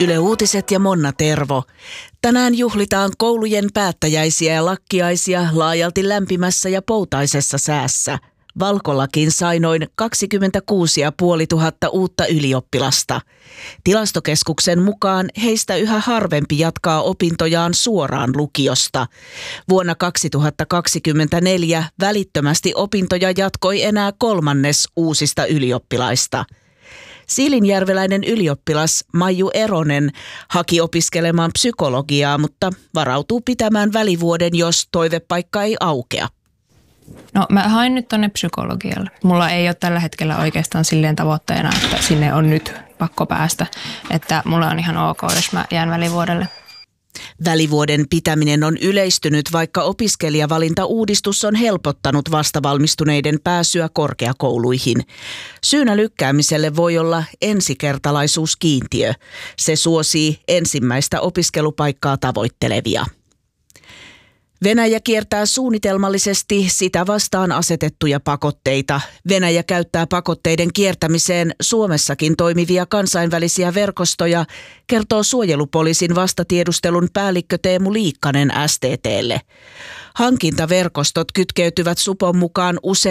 Yle Uutiset ja Monna Tervo. Tänään juhlitaan koulujen päättäjäisiä ja lakkiaisia laajalti lämpimässä ja poutaisessa säässä. Valkolakin sai noin 26 500 uutta ylioppilasta. Tilastokeskuksen mukaan heistä yhä harvempi jatkaa opintojaan suoraan lukiosta. Vuonna 2024 välittömästi opintoja jatkoi enää kolmannes uusista ylioppilaista. Siilinjärveläinen ylioppilas Maiju Eronen haki opiskelemaan psykologiaa, mutta varautuu pitämään välivuoden, jos toivepaikka ei aukea. No mä hain nyt tonne psykologialle. Mulla ei ole tällä hetkellä oikeastaan silleen tavoitteena, että sinne on nyt pakko päästä. Että mulla on ihan ok, jos mä jään välivuodelle. Välivuoden pitäminen on yleistynyt, vaikka opiskelijavalintauudistus on helpottanut vastavalmistuneiden pääsyä korkeakouluihin. Syynä lykkäämiselle voi olla ensikertalaisuuskiintiö. Se suosii ensimmäistä opiskelupaikkaa tavoittelevia. Venäjä kiertää suunnitelmallisesti sitä vastaan asetettuja pakotteita. Venäjä käyttää pakotteiden kiertämiseen Suomessakin toimivia kansainvälisiä verkostoja, kertoo suojelupoliisin vastatiedustelun päällikkö Teemu Liikkanen STT:lle. Hankintaverkostot kytkeytyvät supon mukaan usein